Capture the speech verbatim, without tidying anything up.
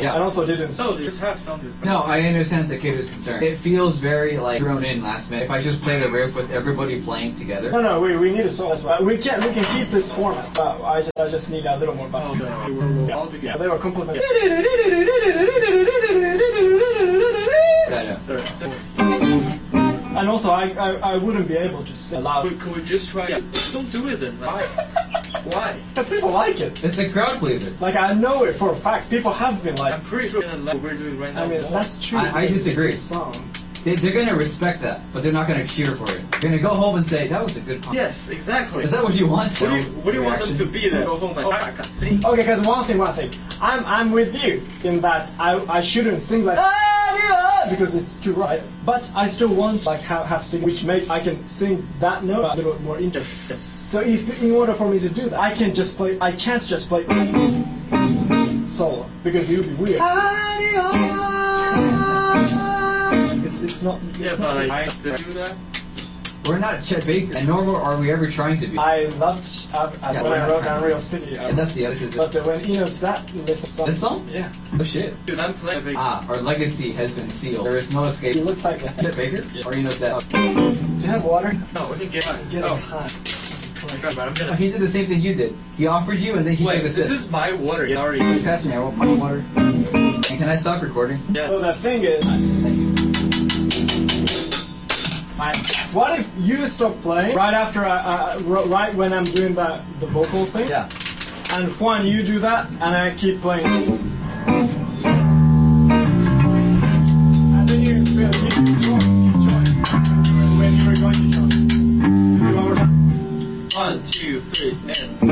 Yeah. And also didn't. So just have some different. No, I understand Takeda's concern. It feels very like thrown in last minute. If I just play the riff with everybody playing together. No, no, we, we need a song. That's why we can we can keep this format. Uh, I just I just need a little more. Oh no, we were all together. They were complimenting. Yeah, So, so, And also, I, I I wouldn't be able to sing loud. could, could we just try? Yeah. Don't do it then. Why? Why? Because people like it. It's the crowd pleaser. Like, I know it for a fact. People have been like. I'm pretty sure in the level we're doing right now. I mean, more. that's true. I- I disagree. Song. They, they're gonna respect that, but they're not gonna cheer for it. They're gonna go home and say, that was a good concert. Yes, exactly. Is that what you want? What do you, what do you want them Reaction? to be then? Go home and I can't sing. Okay, because one thing, one thing. I'm I'm with you in that I I shouldn't sing like because it's too right. But I still want like have have sing, which makes I can sing that note a little more interesting. Yes. So if in order for me to do that, I can just play. I can't just play solo because it would be weird. It's it's not. Yeah, but like, I have to do that. We're not Chet Baker, and nor are we ever trying to be. I loved uh, uh, Yeah, when we're I not wrote trying to Unreal be. City. Uh, Yeah, that's the other thing. but uh, when Eno's that this song. This song? Yeah. Oh shit. Dude, I'm playing a big. Ah, our legacy has been sealed. There is no escape. It looks like Chet Baker? Yeah. Or you know that? Do you have water? No, we can get. Get oh, it hot. crap, I'm Oh, gonna. he did the same thing you did. He offered you and then he Wait, took a this sip. is my water. It's Can already. you pass me? I want my water. And can I stop recording? Yeah. So the thing is, Thank you. I, what if you stop playing right after I, I r- right when I'm doing the the vocal thing? Yeah. And Juan, you do that, and I keep playing. And then you feel you join, you join when you were going to join. Do one more time. One, two, three, and.